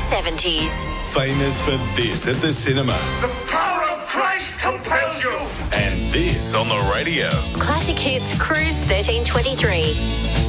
70s. Famous for this at the cinema. The power of Christ compels you. And this on the radio. Classic Hits Cruise 1323.